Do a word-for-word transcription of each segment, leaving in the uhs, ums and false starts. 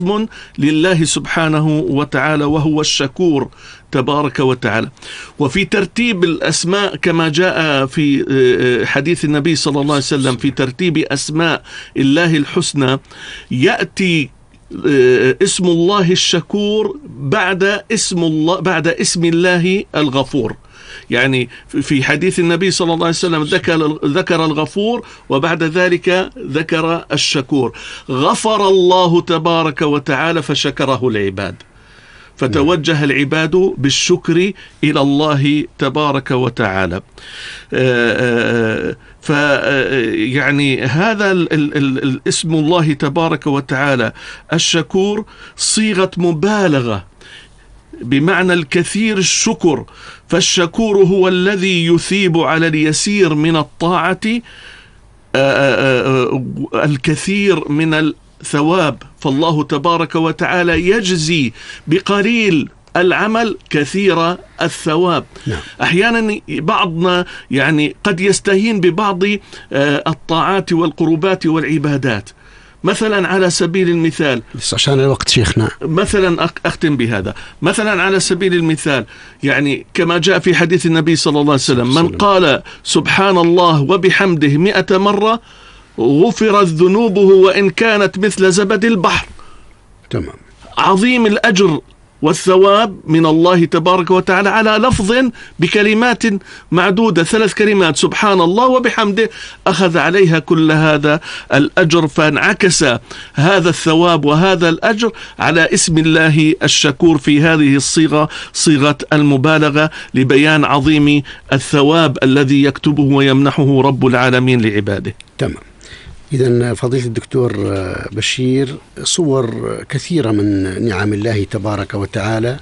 لله سبحانه وتعالى وهو الشكور تبارك وتعالى. وفي ترتيب الأسماء كما جاء في حديث النبي صلى الله عليه وسلم في ترتيب أسماء الله الحسنى، يأتي اسم الله الشكور بعد اسم الله بعد اسم الله الغفور. يعني في حديث النبي صلى الله عليه وسلم ذكر ذكر الغفور وبعد ذلك ذكر الشكور. غفر الله تبارك وتعالى فشكره العباد، فتوجه العباد بالشكر إلى الله تبارك وتعالى. فيعني هذا الاسم الله تبارك وتعالى الشكور صيغة مبالغة بمعنى الكثير الشكر، فالشكور هو الذي يثيب على اليسير من الطاعة الكثير من الثواب، فالله تبارك وتعالى يجزي بقليل العمل كثير الثواب. نعم. أحيانا بعضنا يعني قد يستهين ببعض الطاعات والقربات والعبادات، مثلا على سبيل المثال، بس عشان الوقت شيخنا مثلا أختم بهذا، مثلا على سبيل المثال يعني كما جاء في حديث النبي صلى الله عليه وسلم: من قال سبحان الله وبحمده مئة مرة غفرت ذنوبه وإن كانت مثل زبد البحر. تمام. عظيم الأجر والثواب من الله تبارك وتعالى على لفظ بكلمات معدودة، ثلاث كلمات سبحان الله وبحمده، أخذ عليها كل هذا الأجر، فانعكس هذا الثواب وهذا الأجر على اسم الله الشكور في هذه الصيغة، صيغة المبالغة لبيان عظيم الثواب الذي يكتبه ويمنحه رب العالمين لعباده. تمام. إذن فضيلة الدكتور بشير، صور كثيرة من نعم الله تبارك وتعالى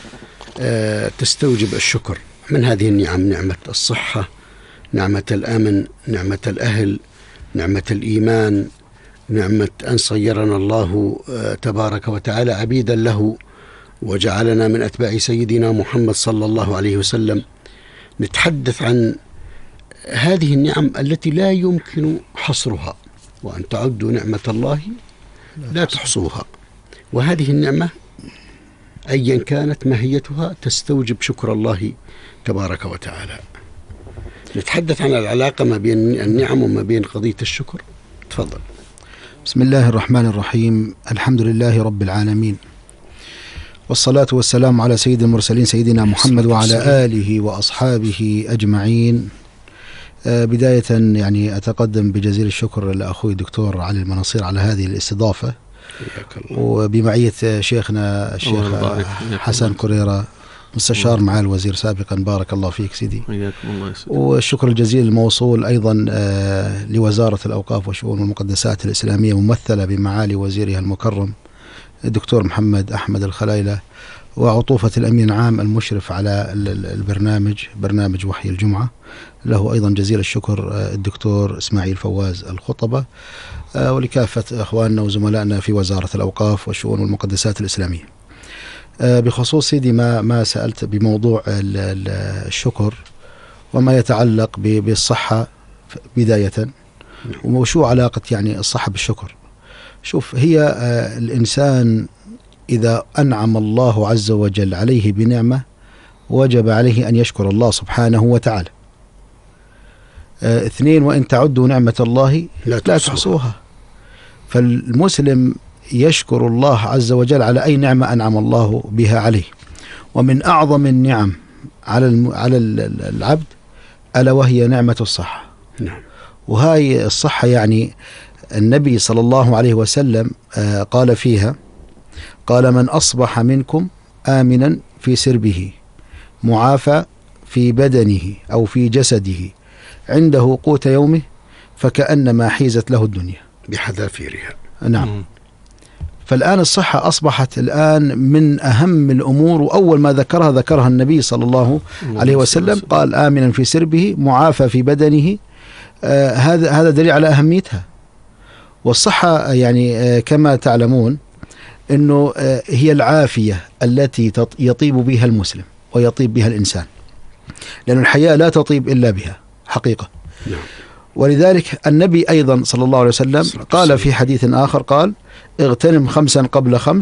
تستوجب الشكر. من هذه النعم: نعمة الصحة، نعمة الأمن، نعمة الأهل، نعمة الإيمان، نعمة أن صيرنا الله تبارك وتعالى عبيدا له وجعلنا من أتباع سيدنا محمد صلى الله عليه وسلم. نتحدث عن هذه النعم التي لا يمكن حصرها، وأن تعدوا نعمة الله لا تحصوها. وهذه النعمة أيا كانت ماهيتها تستوجب شكر الله تبارك وتعالى. نتحدث عن العلاقة ما بين النعم وما بين قضية الشكر. تفضل. بسم الله الرحمن الرحيم. الحمد لله رب العالمين، والصلاة والسلام على سيد المرسلين سيدنا محمد وعلى آله وأصحابه أجمعين. بداية يعني أتقدم بجزيل الشكر لأخوي الدكتور علي المناصير على هذه الاستضافة، وبمعية شيخنا الشيخ حسن كريرة مستشار معالي الوزير سابقا. بارك الله فيك سيدي. والشكر الجزيل الموصول أيضا لوزارة الأوقاف وشؤون المقدسات الإسلامية ممثلة بمعالي وزيرها المكرم الدكتور محمد أحمد الخلايلة، وعطوفة الأمين العام المشرف على البرنامج برنامج وحي الجمعة، له أيضا جزيل الشكر الدكتور إسماعيل فواز الخطبة، ولكافة أخواننا وزملائنا في وزارة الأوقاف وشؤون المقدسات الإسلامية. بخصوص سيدي ما ما سألت بموضوع الشكر وما يتعلق بالصحة بداية، وشو علاقة يعني الصحة بالشكر؟ شوف، هي الإنسان إذا أنعم الله عز وجل عليه بنعمة وجب عليه أن يشكر الله سبحانه وتعالى. اثنين: وإن تعدوا نعمة الله لا تحصوها. فالمسلم يشكر الله عز وجل على أي نعمة أنعم الله بها عليه. ومن أعظم النعم على على العبد ألا وهي نعمة الصحة. نعم. وهاي الصحة يعني النبي صلى الله عليه وسلم قال فيها، قال: من أصبح منكم آمنا في سربه معافى في بدنه أو في جسده عنده قوت يومه فكأنما حيزت له الدنيا بحذافيرها. نعم. فالآن الصحة أصبحت الآن من أهم الأمور، وأول ما ذكرها ذكرها النبي صلى الله عليه وسلم، قال: آمنا في سربه معافى في بدنه. آه هذا هذا دليل على أهميتها. والصحة يعني آه كما تعلمون أنه آه هي العافية التي يطيب بها المسلم ويطيب بها الإنسان، لأن الحياة لا تطيب إلا بها حقيقة. نعم. ولذلك النبي أيضا صلى الله عليه وسلم قال في حديث آخر، قال: اغتنم خمسا قبل خمس